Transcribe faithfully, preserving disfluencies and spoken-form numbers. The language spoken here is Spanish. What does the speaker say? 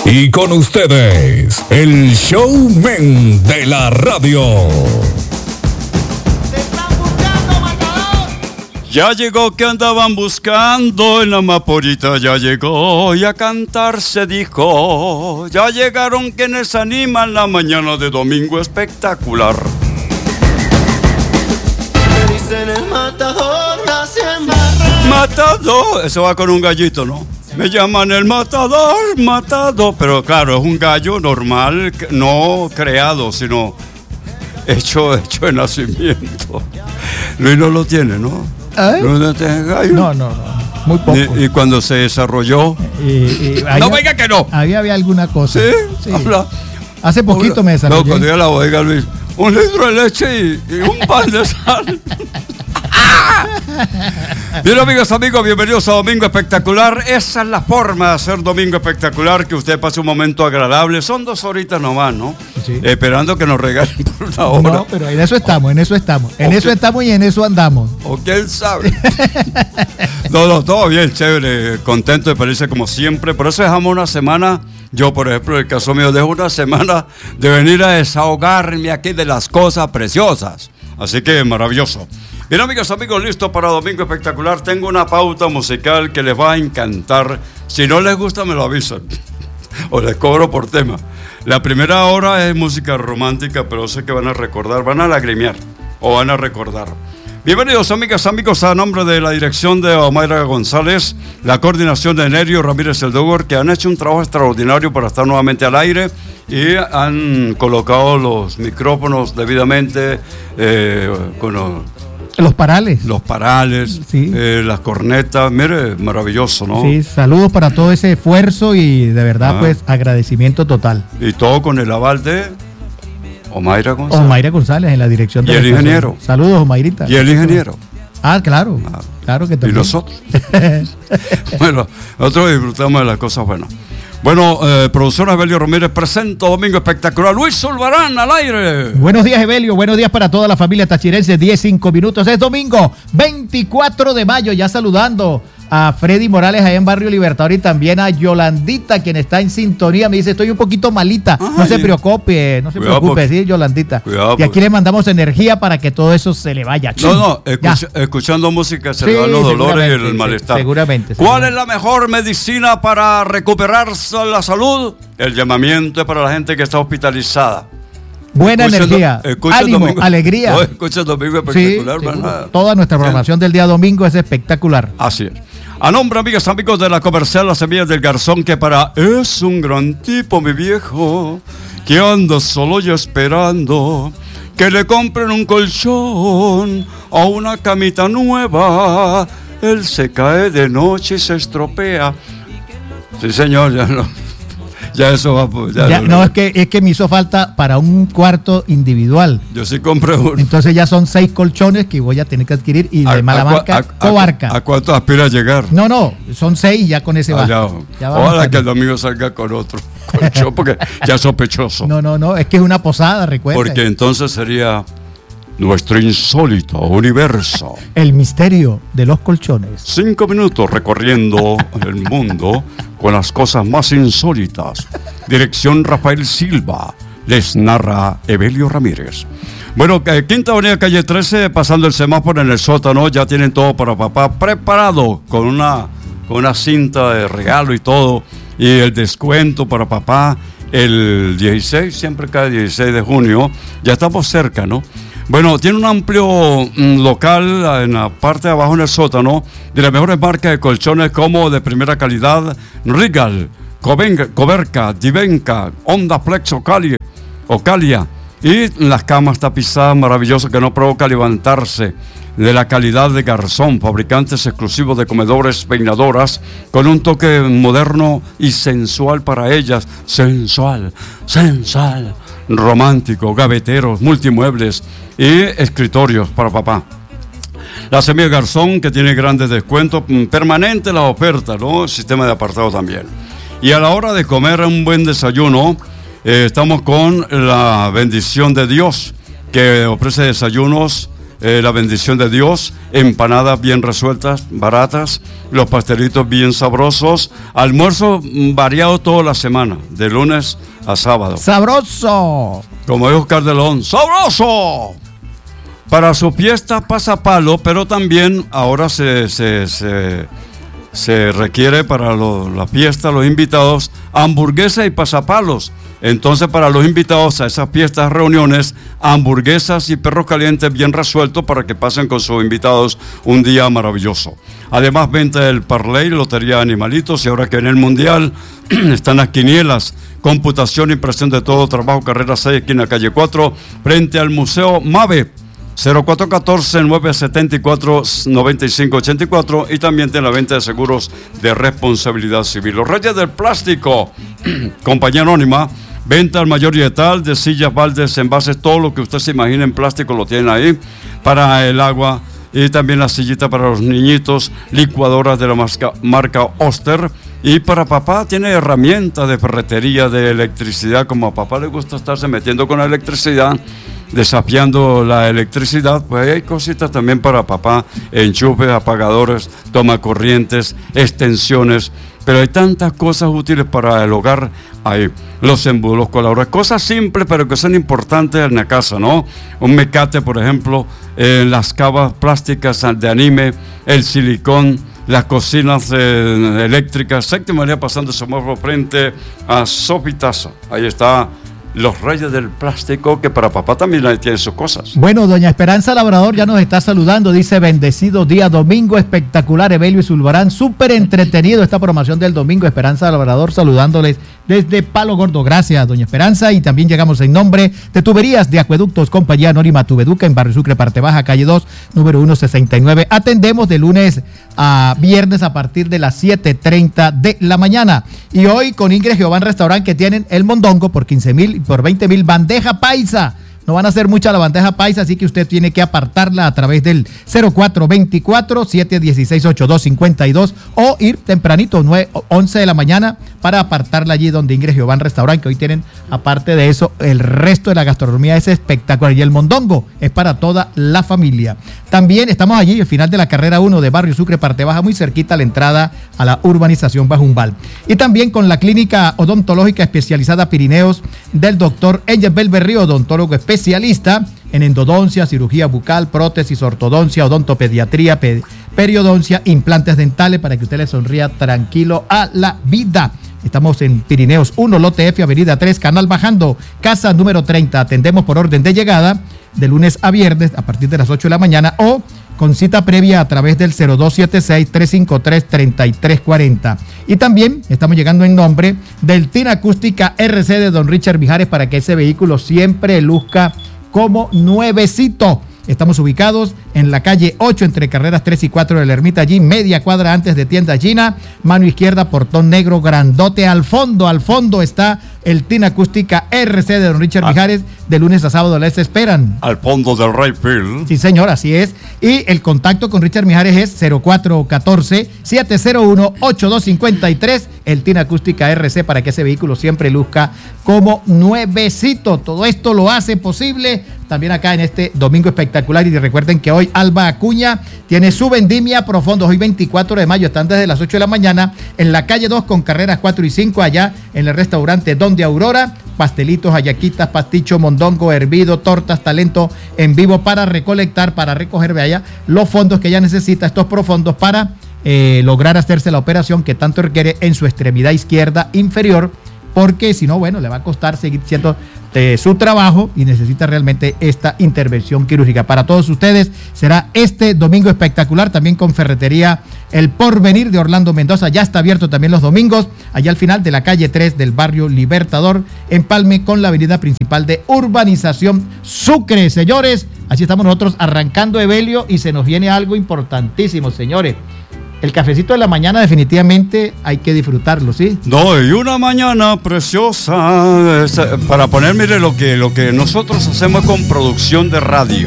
Y con ustedes, el showman de la radio. Ya llegó que andaban buscando en la Maporita, ya llegó y a cantar se dijo. Ya llegaron quienes animan la mañana de domingo espectacular. Me dicen el matador, nace en Barranquilla. Matador, eso va con un gallito, ¿no? Me llaman el matador, matador. Pero claro, es un gallo normal, no creado, sino hecho, hecho de nacimiento. Luis no lo tiene, ¿no? ¿Eh? ¿No, no tiene gallo? No, no, no, muy poco. Y, y cuando se desarrolló... Y, y ahí, no, venga que no. Ahí había alguna cosa. ¿Sí? Sí. Habla. Hace poquito Habla. me desarrollé. No, cuando iba a la bodega, Luis, un litro de leche y, y un pan de sal. Bien, amigos, amigos, bienvenidos a Domingo Espectacular. Esa es la forma de hacer Domingo Espectacular, que usted pase un momento agradable. Son dos horitas nomás, ¿no? Sí. Esperando que nos regalen por una hora. No, pero en eso estamos, en eso estamos. En Okay. eso estamos y en eso andamos. O quién sabe. No, no, todo bien, chévere, contento de parecer como siempre. Por eso dejamos una semana. Yo, por ejemplo, en el caso mío, dejo una semana de venir a desahogarme aquí de las cosas preciosas. Así que maravilloso. Bien, amigas, amigos, listo para Domingo Espectacular. Tengo una pauta musical que les va a encantar. Si no les gusta, me lo avisan. O les cobro por tema. La primera hora es música romántica, pero sé que van a recordar, van a lagrimear o van a recordar. Bienvenidos, amigas, amigos, a nombre de la dirección de Omaira González, la coordinación de Nerio Ramírez El Dogor, que han hecho un trabajo extraordinario para estar nuevamente al aire y han colocado los micrófonos debidamente eh, con los, Los parales. los parales, Sí. eh, las cornetas. Mire, maravilloso, ¿no? Sí, saludos para todo ese esfuerzo y de verdad, Ah. pues, agradecimiento total. Y todo con el aval de Omaira González. Omaira González en la dirección de Y la el estación. ingeniero. Saludos, Omairita. Y el ingeniero. Ah, claro. Ah. Claro que Y también. nosotros. Bueno, nosotros disfrutamos de las cosas buenas. Bueno, eh, producción Evelio Ramírez presenta Domingo Espectacular. Luis Zulbarán al aire. Buenos días, Evelio. Buenos días para toda la familia tachirense. diez, cinco minutos. Es domingo veinticuatro de mayo. Ya saludando a Freddy Morales allá en Barrio Libertador y también a Yolandita, quien está en sintonía. Me dice, estoy un poquito malita. Ay. No se preocupe, no se Cuidado, preocupe, porque- sí, Yolandita. Cuidado, y aquí porque- le mandamos energía para que todo eso se le vaya. No, no, Ya. escucha- escuchando música se Sí, le van los dolores y seguramente, el sí, malestar. seguramente, ¿Cuál seguramente. es la mejor medicina para recuperarse la salud? El llamamiento es para la gente que está hospitalizada. Buena Escucha el do- energía, escucha el ánimo, domingo- alegría. No, escucha el Domingo Sí, Espectacular, seguro. ¿verdad? Toda nuestra Sí. programación del día domingo es espectacular. Así es. A nombre, amigas, amigos de la comercial Las Semillas del Garzón, que para es un gran tipo, mi viejo, que anda solo y esperando que le compren un colchón o una camita nueva. Él se cae de noche y se estropea. Sí, señor, ya no. Ya eso va. pues, Ya Ya, no, no, es que, es que me hizo falta para un cuarto individual. Yo sí compré uno. Entonces ya son seis colchones que voy a tener que adquirir y de mala cua- marca, a- a- Cobarca. ¿A cuánto aspira a llegar? No, no, son seis y ya con ese Ah, va. ya. Ya vamos Ojalá a- que el domingo salga con otro colchón, porque ya es sospechoso. No, no, no, es que es una posada, recuerda. Porque entonces sería nuestro insólito universo. El misterio de los colchones. Cinco minutos recorriendo el mundo con las cosas más insólitas. Dirección Rafael Silva. Les narra Evelio Ramírez. Bueno, eh, Quinta Avenida, calle trece, pasando el semáforo en el sótano, ya tienen todo para papá preparado con una, con una cinta de regalo y todo. Y el descuento para papá el dieciséis, siempre cae dieciséis de junio. Ya estamos cerca, ¿no? Bueno, tiene un amplio mm, local en la parte de abajo en el sótano de las mejores marcas de colchones como de primera calidad, Regal, Covenga, Coverca, Divenca, Onda Flex o Cali- o Calia. Y las camas tapizadas maravillosas que no provoca levantarse, de la calidad de Garzón, fabricantes exclusivos de comedores, peinadoras, con un toque moderno y sensual para ellas. Sensual, sensual, romántico, gaveteros, multimuebles y escritorios para papá. La Semilla Garzón, que tiene grandes descuentos, permanente la oferta, ¿no? Sistema de apartado también. Y a la hora de comer un buen desayuno, eh, estamos con la bendición de Dios, que ofrece desayunos eh, la bendición de Dios, empanadas bien resueltas, baratas, los pastelitos bien sabrosos, almuerzo variado toda la semana, de lunes a sábado. ¡Sabroso! Como dijo Oscar de León, ¡sabroso! Para su fiesta pasa palo, pero también ahora se, se, se, se requiere para lo, la fiesta, los invitados, hamburguesa y pasapalos. Entonces, para los invitados a esas fiestas, reuniones, hamburguesas y perros calientes bien resueltos para que pasen con sus invitados un día maravilloso. Además, venta del parlay, lotería de animalitos, y ahora que en el Mundial están las quinielas, computación, impresión de todo, trabajo, carrera seis, esquina calle cuatro, frente al Museo MAVE. cero cuatro uno cuatro, nueve siete cuatro, nueve cinco ocho cuatro, y también tiene la venta de seguros de responsabilidad civil. Los Reyes del Plástico, compañía anónima, venta al mayor y de tal, de sillas, baldes, envases, todo lo que usted se imagine en plástico lo tienen ahí, para el agua, y también la sillita para los niñitos, licuadoras de la marca, marca Oster. Y para papá tiene herramientas de ferretería, de electricidad, como a papá le gusta estarse metiendo con la electricidad, desafiando la electricidad, pues hay cositas también para papá, enchufes, apagadores, tomacorrientes, extensiones, pero hay tantas cosas útiles para el hogar, hay los embudos, los coladores, cosas simples pero que son importantes en la casa, ¿no? Un mecate, por ejemplo, eh, las cavas plásticas de anime, el silicón, las cocinas eh, eléctricas. Séptima María pasando semáforo frente a Sofitaza. Ahí está los Reyes del Plástico, que para papá también tiene sus cosas. Bueno, doña Esperanza Labrador ya nos está saludando, dice: bendecido día domingo, espectacular, Evelio y Zulbarán, súper entretenido esta programación del domingo. Esperanza Labrador saludándoles desde Palo Gordo. Gracias, doña Esperanza. Y también llegamos en nombre de Tuberías de Acueductos, compañía anónima Tubeduca, en Barrio Sucre, parte baja, calle dos, número ciento sesenta y nueve. Atendemos de lunes a viernes a partir de las siete treinta de la mañana. Y hoy con Ingrid Giovanni Restaurant, que tienen el mondongo por quince mil y por veinte mil, bandeja paisa. No van a hacer mucha la bandeja paisa, así que usted tiene que apartarla a través del cero cuatro dos cuatro, siete uno seis, ocho dos cinco dos o ir tempranito, nueve, once de la mañana, para apartarla allí donde Ingrid Giovanni Restaurant, que hoy tienen, aparte de eso, el resto de la gastronomía es espectacular. Y el mondongo es para toda la familia. También estamos allí, al final de la carrera uno de Barrio Sucre, parte baja, muy cerquita a la entrada a la urbanización Bajumbal. Y también con la clínica odontológica especializada Pirineos del doctor Angel Belberrío, odontólogo especialista especialista en endodoncia, cirugía bucal, prótesis, ortodoncia, odontopediatría, pe- periodoncia, implantes dentales, para que usted le sonría tranquilo a la vida. Estamos en Pirineos uno, lote F, avenida tres, canal bajando, casa número treinta. Atendemos por orden de llegada de lunes a viernes a partir de las ocho de la mañana o con cita previa a través del cero dos siete seis, tres cinco tres, tres tres cuatro cero. Y también estamos llegando en nombre del Tina Acústica R C de don Richard Mijares, para que ese vehículo siempre luzca como nuevecito. Estamos ubicados en la calle ocho, entre carreras tres y cuatro de la Ermita, allí media cuadra antes de Tienda Gina, mano izquierda, portón negro grandote. Al fondo, al fondo está el Tina Acústica R C de don Richard ah. Mijares. De lunes a sábado les esperan. Al fondo del Rayfield. Sí, señor, así es. Y el contacto con Richard Mijares es cero cuatro uno cuatro, siete cero uno, ocho dos cinco tres, el Tina Acústica R C, para que ese vehículo siempre luzca como nuevecito. Todo esto lo hace posible también acá en este domingo espectacular. Y recuerden que hoy Alba Acuña tiene su vendimia profundos. Hoy veinticuatro de mayo están desde las ocho de la mañana en la calle dos con carreras cuatro y cinco, allá en el restaurante Donde Aurora. Pastelitos, hallaquitas, pasticho, mondongo, hervido, tortas, talento en vivo, para recolectar, para recoger de allá los fondos que ella necesita, estos profundos, para eh, lograr hacerse la operación que tanto requiere en su extremidad izquierda inferior, porque si no, bueno, le va a costar seguir siendo eh, su trabajo, y necesita realmente esta intervención quirúrgica. Para todos ustedes será este domingo espectacular, también con Ferretería El Porvenir de Orlando Mendoza. Ya está abierto también los domingos, allá al final de la calle tres del barrio Libertador, empalme con la avenida principal de Urbanización Sucre. Señores, así estamos nosotros arrancando, Evelio, y se nos viene algo importantísimo, señores. El cafecito de la mañana definitivamente hay que disfrutarlo, ¿sí? No, y una mañana preciosa, es, para poner, mire, lo que, lo que nosotros hacemos con producción de radio.